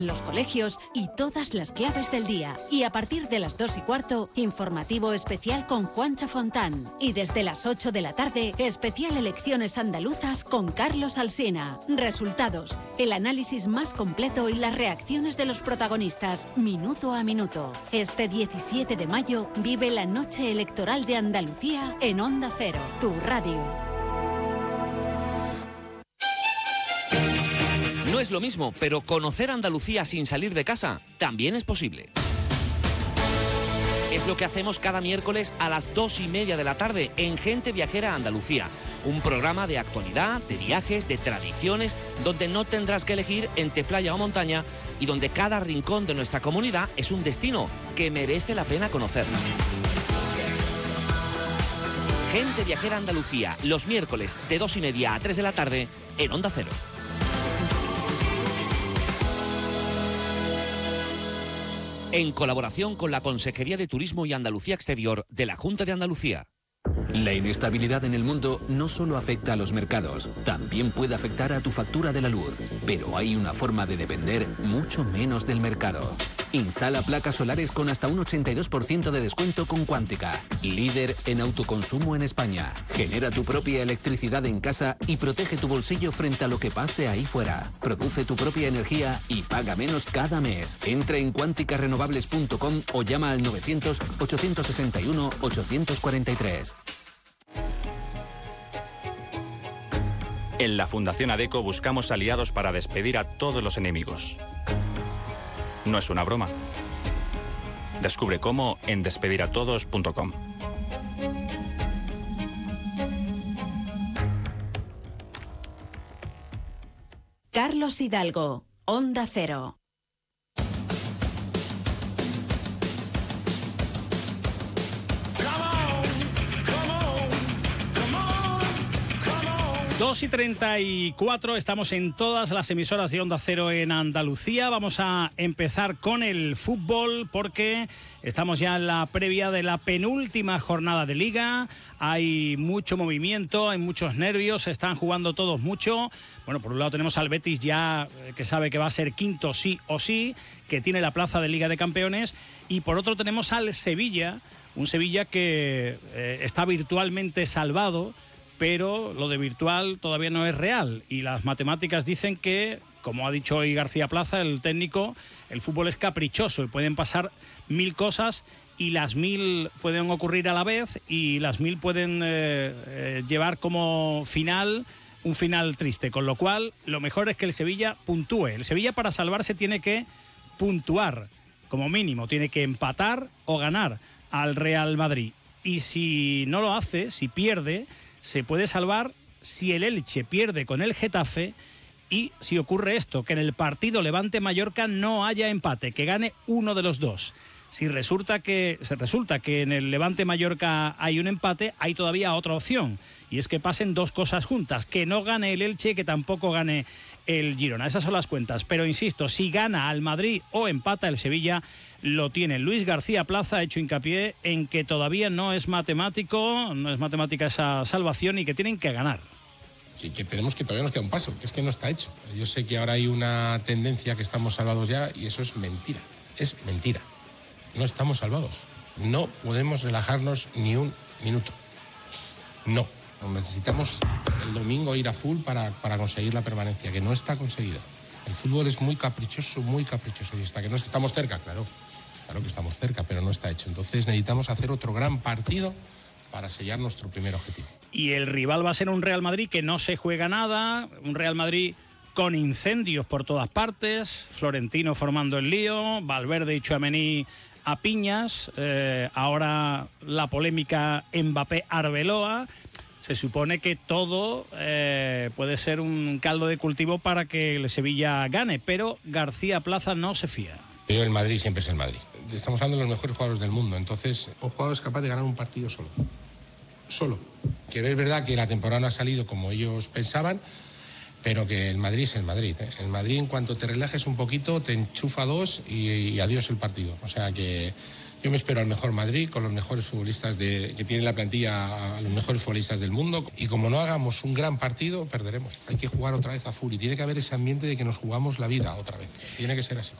los colegios y todas las claves del día. Y a partir de las 2:15, informativo especial con Juancho Fontán. Y desde las 8 de la tarde, especial elecciones andaluzas con Carlos Alsina. Resultados, el análisis más completo y las reacciones de los protagonistas, minuto a minuto. Este 17 de mayo vive la noche electoral de Andalucía en Onda Cero, tu radio. No es lo mismo, pero conocer Andalucía sin salir de casa también es posible. Es lo que hacemos cada miércoles a las 2:30 de la tarde en Gente Viajera Andalucía. Un programa de actualidad, de viajes, de tradiciones, donde no tendrás que elegir entre playa o montaña y donde cada rincón de nuestra comunidad es un destino que merece la pena conocer. Gente Viajera Andalucía, los miércoles de 2:30 a 3 de la tarde en Onda Cero. En colaboración con la Consejería de Turismo y Andalucía Exterior de la Junta de Andalucía. La inestabilidad en el mundo no solo afecta a los mercados, también puede afectar a tu factura de la luz. Pero hay una forma de depender mucho menos del mercado. Instala placas solares con hasta un 82% de descuento con Cuántica, líder en autoconsumo en España. Genera tu propia electricidad en casa y protege tu bolsillo frente a lo que pase ahí fuera. Produce tu propia energía y paga menos cada mes. Entra en cuanticarenovables.com o llama al 900-861-843. En la Fundación ADECO buscamos aliados para despedir a todos los enemigos. No es una broma. Descubre cómo en despediratodos.com. Carlos Hidalgo, Onda Cero. Dos y 34, estamos en todas las emisoras de Onda Cero en Andalucía. Vamos a empezar con el fútbol porque estamos ya en la previa de la penúltima jornada de Liga. Hay mucho movimiento, hay muchos nervios, se están jugando todos mucho. Bueno, por un lado tenemos al Betis ya que sabe que va a ser quinto sí o sí, que tiene la plaza de Liga de Campeones. Y por otro tenemos al Sevilla, un Sevilla que está virtualmente salvado, pero lo de virtual todavía no es real y las matemáticas dicen que, como ha dicho hoy García Plaza, el técnico, el fútbol es caprichoso y pueden pasar 1000 cosas y las 1000 pueden ocurrir a la vez y las 1000 pueden llevar como final un final triste, con lo cual lo mejor es que el Sevilla puntúe. El Sevilla para salvarse tiene que puntuar, como mínimo, tiene que empatar o ganar al Real Madrid y si no lo hace, si pierde, se puede salvar si el Elche pierde con el Getafe y si ocurre esto, que en el partido Levante-Mallorca no haya empate, que gane uno de los dos. Si resulta que en el Levante-Mallorca hay un empate, hay todavía otra opción, y es que pasen dos cosas juntas, que no gane el Elche y que tampoco gane el Girona. Esas son las cuentas, pero insisto, si gana al Madrid o empata el Sevilla, lo tiene. Luis García Plaza ha hecho hincapié en que todavía no es matemática esa salvación y que tienen que ganar. Sí, que tenemos que todavía nos queda un paso, que es que no está hecho. Yo sé que ahora hay una tendencia que estamos salvados ya y eso es mentira. Es mentira. No estamos salvados. No podemos relajarnos ni un minuto. No. Necesitamos el domingo ir a full para conseguir la permanencia, que no está conseguida. El fútbol es muy caprichoso y hasta que no estamos cerca, claro que estamos cerca, pero no está hecho. Entonces necesitamos hacer otro gran partido para sellar nuestro primer objetivo. Y el rival va a ser un Real Madrid que no se juega nada, un Real Madrid con incendios por todas partes, Florentino formando el lío, Valverde y Tchouaméni a piñas, ahora la polémica Mbappé-Arbeloa. Se supone que todo puede ser un caldo de cultivo para que el Sevilla gane, pero García Plaza no se fía. Pero el Madrid siempre es el Madrid. Estamos hablando de los mejores jugadores del mundo, entonces un jugador es capaz de ganar un partido solo. Que es verdad que la temporada no ha salido como ellos pensaban, pero que el Madrid es el Madrid. El Madrid, en cuanto te relajes un poquito, te enchufa dos y adiós el partido. O sea que Yo me espero al mejor Madrid, con los mejores futbolistas que tiene la plantilla, a los mejores futbolistas del mundo. Y como no hagamos un gran partido, perderemos. Hay que jugar otra vez a full y tiene que haber ese ambiente de que nos jugamos la vida otra vez. Tiene que ser así.